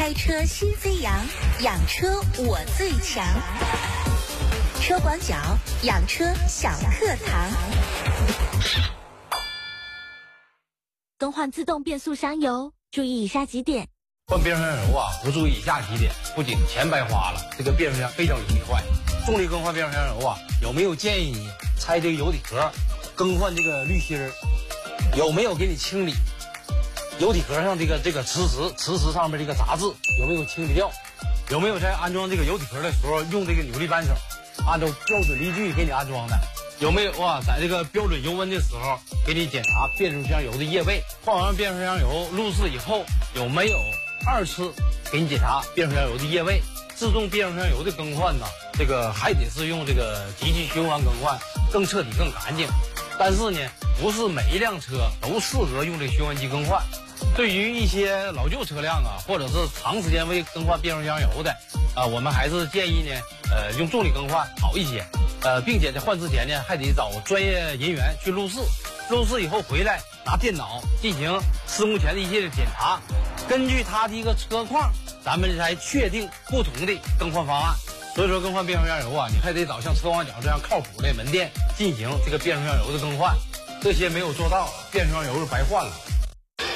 开车心飞扬，养车我最强。车广角养车小课堂。更换自动变速箱油，注意以下几点。 换变速箱油啊，不注意以下几点，不仅钱白花了，这个变速箱非常容易坏。重力更换变速箱油啊，有没有建议你拆这个油底壳，更换这个滤芯儿？有没有给你清理油底壳上这个磁石上面这个杂质有没有清理掉？有没有在安装这个油底壳的时候用这个扭力扳手，按照标准力矩给你安装的？有没有啊，在这个标准油温的时候给你检查变速箱油的液位？换完变速箱油路试以后有没有2次给你检查变速箱油的液位？自动变速箱油的更换呢，这个还得是用这个机器循环更换，更彻底更干净。但是呢，不是每一辆车都适合用这个循环机更换。对于一些老旧车辆啊，或者是长时间未更换变速箱油的我们还是建议呢用重力更换好一些。并且在换之前呢，还得找专业人员去路试，路试以后回来拿电脑进行施工前的一些检查，根据他的一个车况，咱们才确定不同的更换方案。所以说更换变速箱油啊，你还得找像车广角这样靠谱的门店进行这个变速箱油的更换，这些没有做到，变速箱油是白换了。